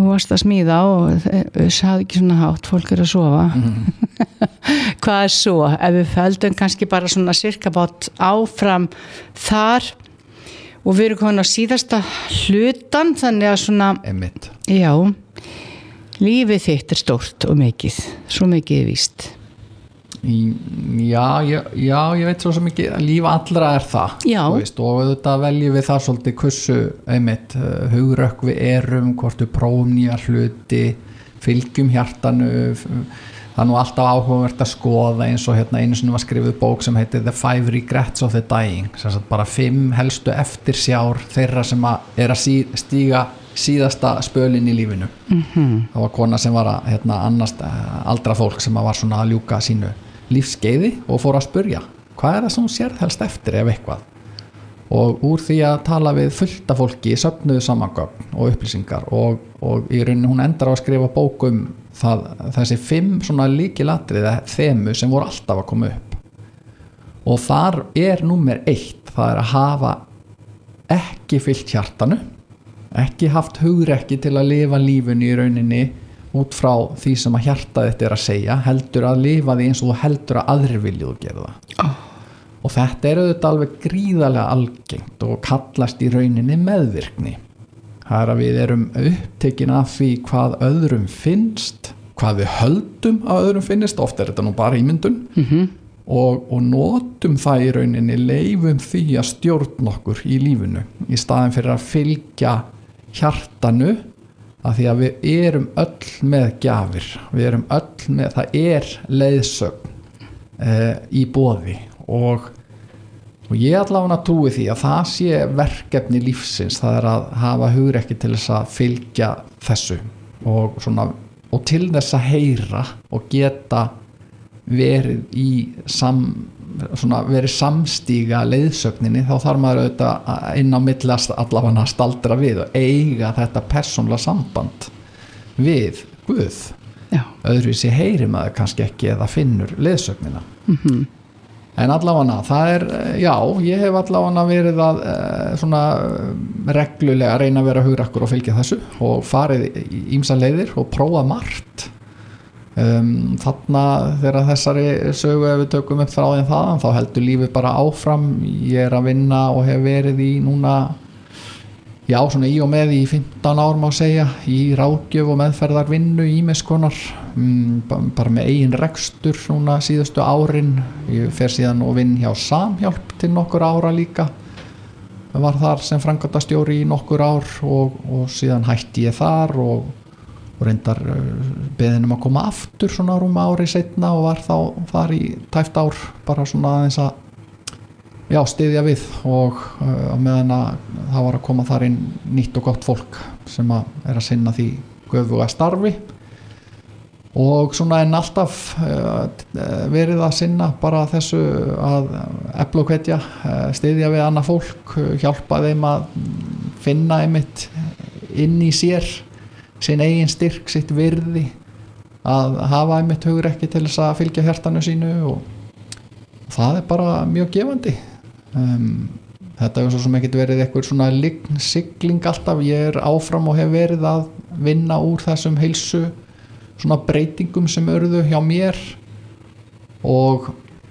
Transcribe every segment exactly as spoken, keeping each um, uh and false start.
þú varst að smíða og sagði ekki svona hátt, fólk er að sofa mm. hvað er svo ef við feldum kannski bara svona sirkabát áfram þar og við erum komin á síðasta hlutan þannig að svona Einmitt. já, lífið þitt er stórt og mikið svo mikið er víst Já, já, já, ég veit svo sem ekki líf allra er það veist, og auðvitað veljum við það svolítið hversu einmitt hugrökk við erum hvort við prófum nýja hluti fylgjum hjartanu það er nú alltaf áhugavert að skoða eins og hérna einu sinni var skrifuð bók sem heitir The Five Regrets of the Dying sem sagt bara fimm helstu eftirsjár þeirra sem að er að sí, stíga síðasta spölin í lífinu mm-hmm. það var kona sem var að hérna, annast aldra fólk sem var svona að ljúka sínu lífskeiði og fór að spurja hvað er það sem hún sérð helst eftir ef eitthvað og úr því að tala við fullta fólki söfnuðu samangögn og upplýsingar og, og í rauninni hún endar á að skrifa bók um það, þessi fimm svona lykilatriði þemu sem voru alltaf að koma upp og þar er númer eitt það er að hafa ekki fylgt hjartanu ekki haft hugrekki til að lifa lífinu í rauninni út frá því sem að hjarta þetta er að segja heldur að lifa því eins og þú heldur að aðrir vilja þú gera það oh. og þetta er auðvitað alveg gríðarlega algengt og kallast í rauninni meðvirkni það er að við erum upptekin af því hvað öðrum finnst hvað við höldum að öðrum finnst oft er þetta nú bara ímyndun mm-hmm. og, og notum það í rauninni leifum því að stjórna okkur í lífinu í staðin fyrir að fylgja hjartanu að því að við erum öll með gjafir við erum öll með, það er leiðsögn uh, í boði og, og ég allavega trúi því að það sé verkefni lífsins það er að hafa hugrekki til þess að fylgja þessu og, svona, og til þess að heyra og geta verið í sam svona verið samstíga leiðsögninni þá þarf maður auðvitað inn á millast allavega að staldra við og eiga þetta persónulega samband við Guð Já. Öðruvísi heyrir maður kannski ekki eða finnur leiðsögnina mm-hmm. en allavega það er já, ég hef allavega verið að svona reglulega reyna að vera hugrakkur og fylgja þessu og farið í ýmsar leiðir og prófa margt Um, þarna þegar þessari sögu ef við tökum upp þráðin þaðan þá heldur lífið bara áfram ég er að vinna og hef verið í núna já svona í og með í fimmtán ár má segja í ráðgjöf og meðferðar vinnu ýmis konar um, bara með eigin rekstur núna síðustu árin ég fer síðan og vinn hjá Samhjálp til nokkur ára líka var þar sem framkvæmdastjóri í nokkur ár og, og síðan hætti ég þar og og reyndar beðin um að koma aftur svona rúma ári seinna og var þá þar í tæft ár bara svona aðeins að já, styðja við og uh, á meðan að það var að koma þar inn nýtt og gott fólk sem að er að sinna því göfuga starfi og svona en alltaf uh, verið að sinna bara þessu að efla og hvetja uh, styðja við annað fólk hjálpa þeim að finna einmitt inn í sér sinn eigin styrk, sitt virði að hafa einmitt hugrekki til þess að fylgja hjartanu sínu og það er bara mjög gefandi um, þetta er svo sem ekkert verið eitthvað svona lign sigling alltaf, ég er áfram og hef verið að vinna úr þessum heilsu svona breytingum sem urðu hjá mér og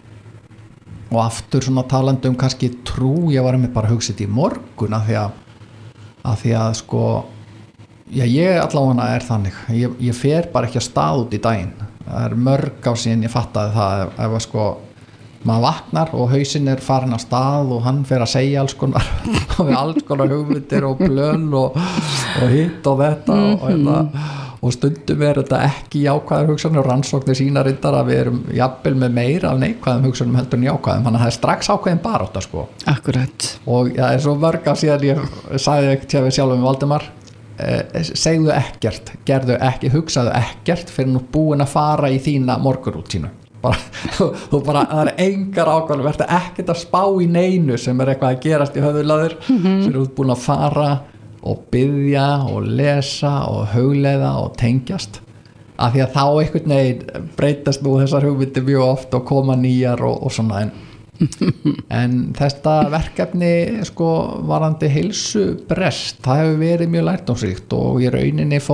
og aftur svona talandi um kannski trú, ég var einmitt bara að hugsa þetta í morgun af því að, að því að sko já, ég allavega er þannig ég, ég fer bara ekki að stað út í daginn það er mörg á síðan ég fattaði það ef, ef að sko maður vaknar og hausinn er farin á stað og hann fer að segja alls konar og alls konar hugmyndir og blöl og, og hitt og þetta mm-hmm. og, og, og stundum er þetta ekki jákvæðar hugsanir og rannsóknir sína reyndar að við erum jafnvel með meira af neikvæðum hugsanum heldur en jákvæðum þannig að það er strax ákveðin barátta sko Akkurat og það er svo mörg á síðan ég sagði ekki til við sjálfum með Valdimar Eh, segðu ekkert, gerðu ekki hugsaðu ekkert fyrir nú búin að fara í þína morgunrútínu bara, þú bara, það er engar ákvæmlega verður ekkert að spá í neinu sem er eitthvað að gerast í höfðulaður mm-hmm. sem eru búin að fara og biðja og lesa og hugleiða og tengjast af því að þá einhvern veginn breytast nú þessar hugmyndir mjög oft og koma nýjar og, og svona en en þetta verkefni sko varandi heilsubrest það hefur verið mjög lærdómsríkt og í rauninni fór